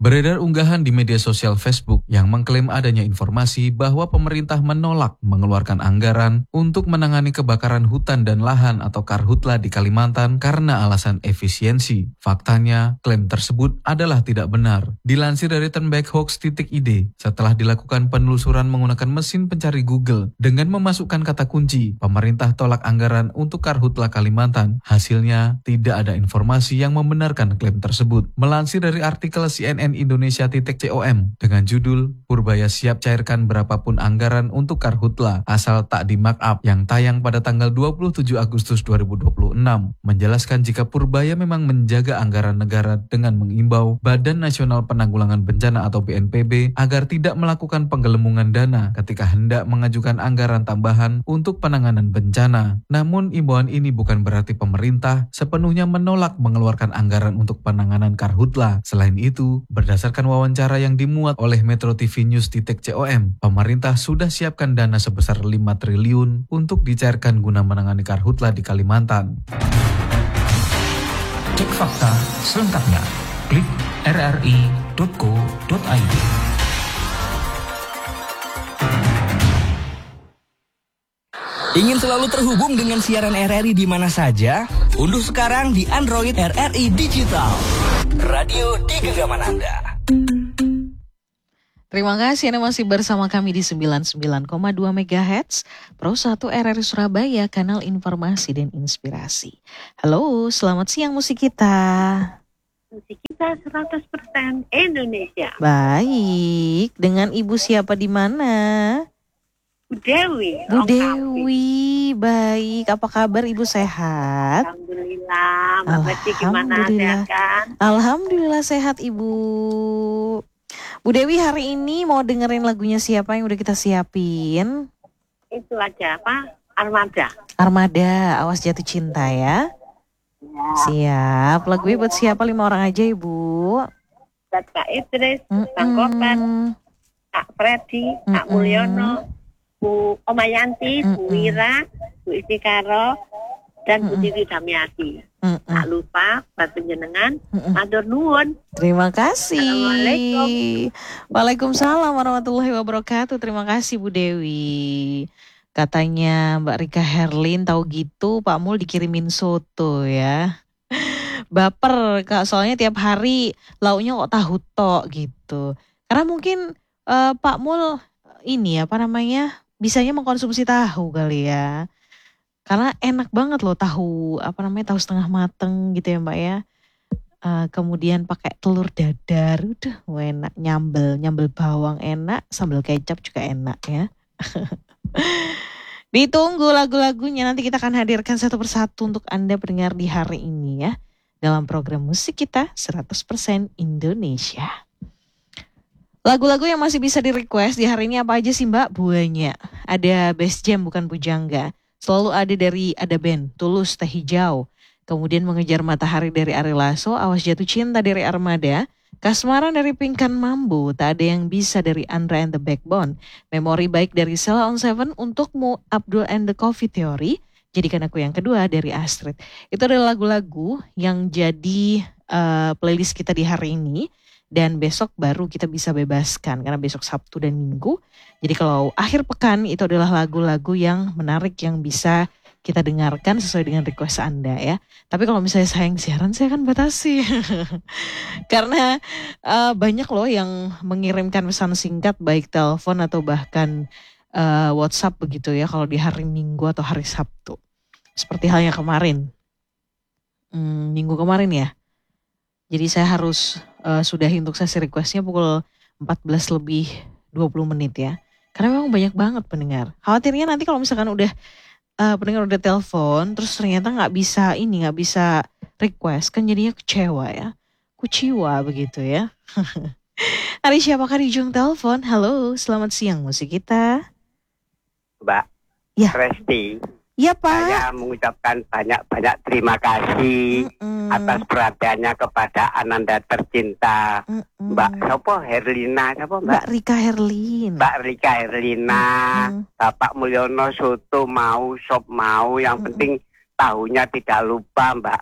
Beredar unggahan di media sosial Facebook yang mengklaim adanya informasi bahwa pemerintah menolak mengeluarkan anggaran untuk menangani kebakaran hutan dan lahan atau karhutla di Kalimantan karena alasan efisiensi. Faktanya, klaim tersebut adalah tidak benar. Dilansir dari turnbackhoax.id, setelah dilakukan penelusuran menggunakan mesin pencari Google dengan memasukkan kata kunci, pemerintah tolak anggaran untuk karhutla Kalimantan. Hasilnya, tidak ada informasi yang membenarkan klaim tersebut. Melansir dari artikel CNN Indonesia.com dengan judul Purbaya siap cairkan berapapun anggaran untuk karhutla asal tak di markup yang tayang pada tanggal 27 Agustus 2026 menjelaskan jika Purbaya memang menjaga anggaran negara dengan mengimbau Badan Nasional Penanggulangan Bencana atau BNPB agar tidak melakukan penggelembungan dana ketika hendak mengajukan anggaran tambahan untuk penanganan bencana. Namun imbauan ini bukan berarti pemerintah sepenuhnya menolak mengeluarkan anggaran untuk penanganan karhutla. Selain itu, berdasarkan wawancara yang dimuat oleh Metro TV News.com, pemerintah sudah siapkan dana sebesar 5 triliun untuk dicairkan guna menangani karhutla di Kalimantan. Cek fakta selengkapnya. Klik rri.co.id. Ingin selalu terhubung dengan siaran RRI di mana saja? Unduh sekarang di Android RRI Digital. Radio di genggaman Anda. Terima kasih Anda masih bersama kami di 99,2 MHz Pro 1 RRI Surabaya, kanal informasi dan inspirasi. Halo, selamat siang musik kita. Musik kita 100% Indonesia. Baik, dengan Ibu siapa di mana? Bu Dewi. Bu Dewi, baik. Apa kabar Ibu, sehat? Alhamdulillah. Mbak Beti gimana, sehat kan? Alhamdulillah sehat Ibu. Bu Dewi, hari ini mau dengerin lagunya siapa yang udah kita siapin? Itu aja, apa? Armada. Armada, Awas Jatuh Cinta ya. Siap. Lagunya buat siapa? 5 orang aja Ibu. Buat Kak Idris, Bang Koper, Kak Freddy, Kak Mulyono, Bu Omayanti, Bu Wira, Bu Istikaro, dan Bu Dewi Damiati. Tak lupa buat penjenengan, matur nuwun. Terima kasih. Assalamualaikum. Waalaikumsalam warahmatullahi wabarakatuh. Terima kasih Bu Dewi. Katanya Mbak Rika Herlin, tahu gitu Pak Mul dikirimin soto ya. Baper Kak, soalnya tiap hari lauknya kok tahu tok gitu. Karena mungkin Pak Mul ini apa namanya, bisanya mengkonsumsi tahu kali ya. Karena enak banget loh tahu, apa namanya, tahu setengah mateng gitu ya Mbak ya. Kemudian pakai telur dadar, udah enak, nyambel bawang enak, sambal kecap juga enak ya. Ditunggu lagu-lagunya, nanti kita akan hadirkan satu persatu untuk Anda pendengar di hari ini ya. Dalam program musik kita 100% Indonesia. Lagu-lagu yang masih bisa di-request di hari ini apa aja sih Mbak? Banyak. Ada Best Jam bukan Pujangga. Selalu ada band Tulus Teh Hijau. Kemudian Mengejar Matahari dari Ari Lasso, Awas Jatuh Cinta dari Armada, Kasmaran dari Pinkan Mambo, Tak Ada Yang Bisa dari Andra and the Backbone, Memori Baik dari Sheila on Seven, Untukmu Abdul and the Coffee Theory, Jadikan Aku Yang Kedua dari Astrid. Itu adalah lagu-lagu yang jadi playlist kita di hari ini. Dan besok baru kita bisa bebaskan karena besok Sabtu dan Minggu. Jadi kalau akhir pekan itu adalah lagu-lagu yang menarik yang bisa kita dengarkan sesuai dengan request Anda ya. Tapi kalau misalnya saya yang siaran, saya akan batasi. Karena banyak loh yang mengirimkan pesan singkat baik telepon atau bahkan WhatsApp begitu ya kalau di hari Minggu atau hari Sabtu. Seperti halnya kemarin. Minggu kemarin ya. Jadi saya harus sudahi untuk sesi requestnya pukul 14:20 ya. Karena memang banyak banget pendengar. Khawatirnya nanti kalau misalkan udah pendengar udah telepon, terus ternyata nggak bisa request, kan jadinya kecewa ya. Kuciwa begitu ya. Hari siapakah di ujung telepon? Halo, selamat siang musik kita. Mbak Ya. Resti. Iya Pak. Saya mengucapkan banyak-banyak terima kasih atas perhatiannya kepada Ananda tercinta. Mbak siapa? Herlina siapa Mbak? Mbak Rika Herlin. Mbak Rika Herlina, Bapak Mulyono soto mau, sop mau, yang penting tahunya tidak lupa Mbak.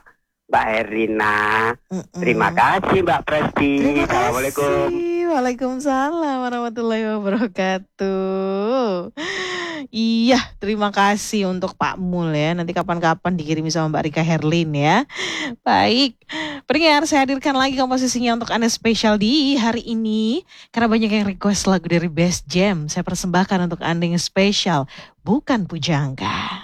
Mbak Herina. Terima kasih Mbak Presti. Assalamualaikum. Waalaikumsalam warahmatullahi wabarakatuh. Iya, terima kasih untuk Pak Mul ya. Nanti kapan-kapan dikirimi sama Mbak Rika Herlin ya. Baik, pendengar saya hadirkan lagi komposisinya untuk Anda spesial di hari ini. Karena banyak yang request lagu dari Best Jam. Saya persembahkan untuk Anda yang spesial, Bukan Pujangga.